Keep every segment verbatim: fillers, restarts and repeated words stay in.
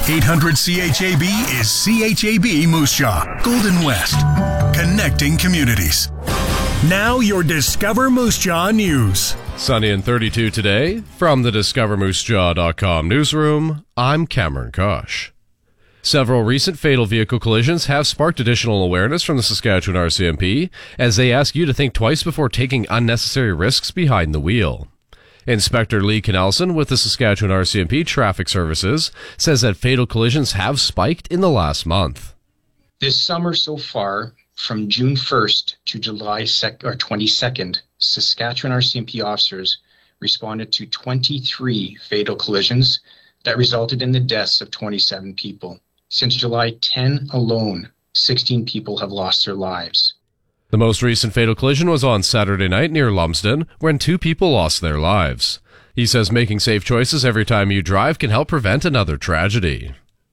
eight hundred C H A B is C H A B Moose Jaw, Golden West, connecting communities. Now your Discover Moose Jaw news. Sunny and thirty-two today. From the discover moose jaw dot com newsroom, I'm Cameron Kosh. Several recent fatal vehicle collisions have sparked additional awareness from the Saskatchewan R C M P as they ask you to think twice before taking unnecessary risks behind the wheel. Inspector Lee Canelson with the Saskatchewan R C M P Traffic Services says that fatal collisions have spiked in the last month. This summer so far, from June first to July twenty-second, Saskatchewan R C M P officers responded to twenty-three fatal collisions that resulted in the deaths of twenty-seven people. Since July tenth alone, sixteen people have lost their lives. The most recent fatal collision was on Saturday night near Lumsden, when two people lost their lives. He says making safe choices every time you drive can help prevent another tragedy.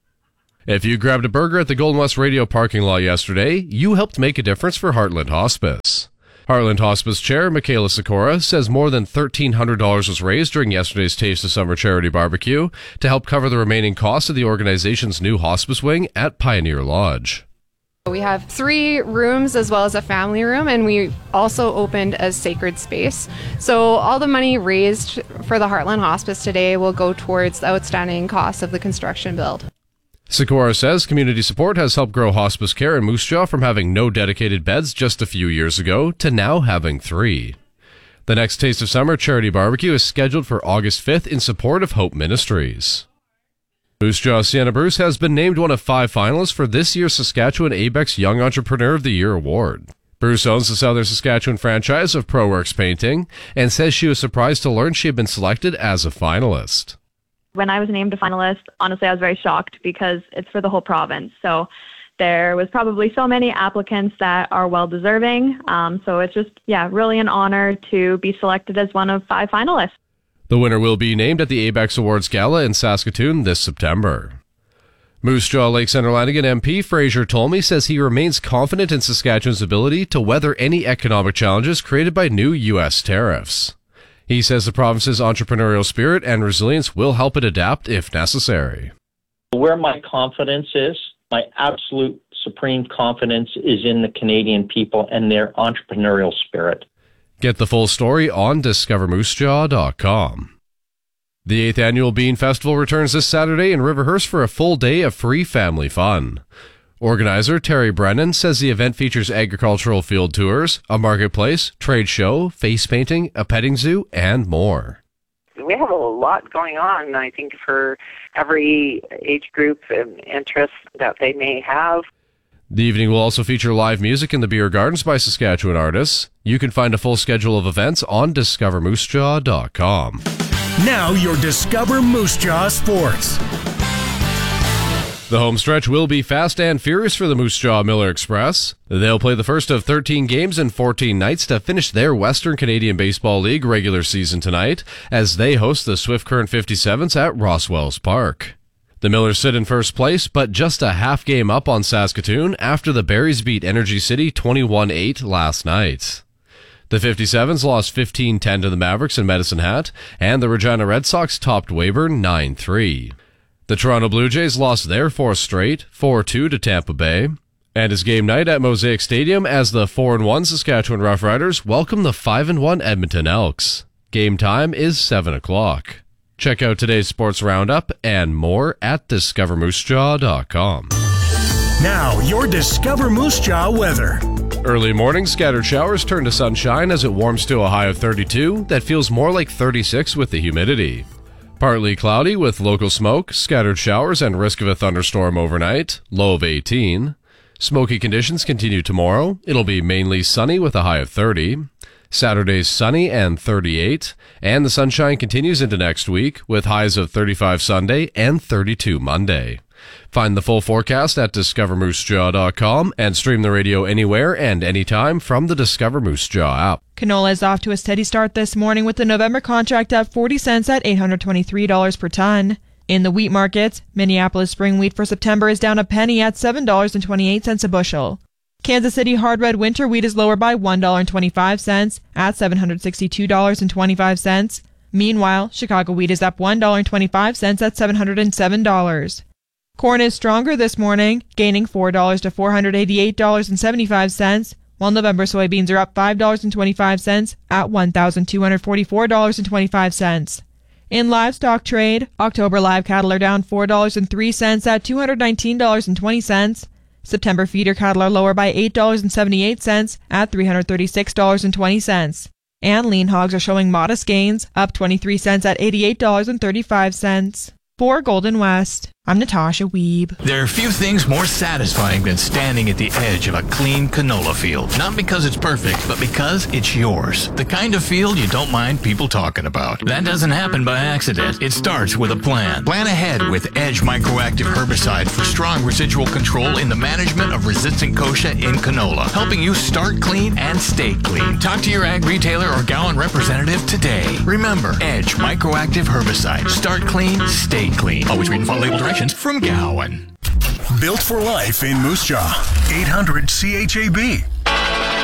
If you grabbed a burger at the Golden West Radio parking lot yesterday, you helped make a difference for Heartland Hospice. Heartland Hospice Chair Michaela Sikora says more than thirteen hundred dollars was raised during yesterday's Taste of Summer charity barbecue to help cover the remaining costs of the organization's new hospice wing at Pioneer Lodge. We have three rooms as well as a family room, and we also opened a sacred space. So all the money raised for the Heartland Hospice today will go towards the outstanding costs of the construction build. Sikora says community support has helped grow hospice care in Moose Jaw from having no dedicated beds just a few years ago to now having three. The next Taste of Summer charity barbecue is scheduled for August fifth in support of Hope Ministries. Moose Jaw Sienna Bruce has been named one of five finalists for this year's Saskatchewan A B E X Young Entrepreneur of the Year award. Bruce owns the Southern Saskatchewan franchise of ProWorks Painting and says she was surprised to learn she had been selected as a finalist. When I was named a finalist, honestly, I was very shocked because it's for the whole province. So there was probably so many applicants that are well-deserving. Um, so it's just, yeah, really an honor to be selected as one of five finalists. The winner will be named at the A B E X Awards Gala in Saskatoon this September. Moose Jaw Lake Centre Lanigan M P Fraser Tolmie says he remains confident in Saskatchewan's ability to weather any economic challenges created by new U S tariffs. He says the province's entrepreneurial spirit and resilience will help it adapt if necessary. Where my confidence is, my absolute supreme confidence is in the Canadian people and their entrepreneurial spirit. Get the full story on discover moose jaw dot com. The eighth Annual Bean Festival returns this Saturday in Riverhurst for a full day of free family fun. Organizer Terry Brennan says the event features agricultural field tours, a marketplace, trade show, face painting, a petting zoo, and more. We have a lot going on, I think, for every age group and interest that they may have. The evening will also feature live music in the beer gardens by Saskatchewan artists. You can find a full schedule of events on discover moose jaw dot com. Now your Discover Moose Jaw Sports. The home stretch will be fast and furious for the Moose Jaw Miller Express. They'll play the first of thirteen games in fourteen nights to finish their Western Canadian Baseball League regular season tonight as they host the Swift Current fifty-sevens at Rosswells Park. The Millers sit in first place, but just a half game up on Saskatoon after the Berries beat Energy City twenty-one eight last night. The fifty-sevens lost fifteen ten to the Mavericks in Medicine Hat, and the Regina Red Sox topped Weyburn nine three. The Toronto Blue Jays lost their fourth straight, four two to Tampa Bay. And it's game night at Mosaic Stadium as the four and one Saskatchewan Roughriders welcome the five and one Edmonton Elks. Game time is seven o'clock. Check out today's sports roundup and more at discover moose jaw dot com. Now, your Discover Moose Jaw weather. Early morning scattered showers turn to sunshine as it warms to a high of thirty-two that feels more like thirty-six with the humidity. Partly cloudy with local smoke, scattered showers, and risk of a thunderstorm overnight, low of eighteen. Smoky conditions continue tomorrow. It'll be mainly sunny with a high of thirty. Saturday's sunny and thirty-eight. And the sunshine continues into next week with highs of thirty-five Sunday and thirty-two Monday. Find the full forecast at discover moose jaw dot com and stream the radio anywhere and anytime from the Discover Moose Jaw app. Canola is off to a steady start this morning with the November contract up forty cents at eight hundred twenty-three dollars per ton. In the wheat markets, Minneapolis spring wheat for September is down a penny at seven dollars and twenty-eight cents a bushel. Kansas City hard red winter wheat is lower by one dollar and twenty-five cents at seven hundred sixty-two dollars and twenty-five cents. Meanwhile, Chicago wheat is up one dollar and twenty-five cents at seven hundred seven dollars. Corn is stronger this morning, gaining four dollars to four hundred eighty-eight dollars and seventy-five cents, while November soybeans are up five dollars and twenty-five cents at one thousand two hundred forty-four dollars and twenty-five cents. In livestock trade, October live cattle are down four dollars and three cents at two hundred nineteen dollars and twenty cents. September feeder cattle are lower by eight dollars and seventy-eight cents at three hundred thirty-six dollars and twenty cents. And lean hogs are showing modest gains, up twenty-three cents at eighty-eight dollars and thirty-five cents. For Golden West, I'm Natasha Weeb. There are few things more satisfying than standing at the edge of a clean canola field. Not because it's perfect, but because it's yours. The kind of field you don't mind people talking about. That doesn't happen by accident. It starts with a plan. Plan ahead with Edge Microactive Herbicide for strong residual control in the management of resistant kochia in canola, helping you start clean and stay clean. Talk to your ag retailer or Gowan representative today. Remember, Edge Microactive Herbicide. Start clean, stay clean. Always read and follow label directions from Gowan. Built for life in Moose Jaw. eight hundred C H A B.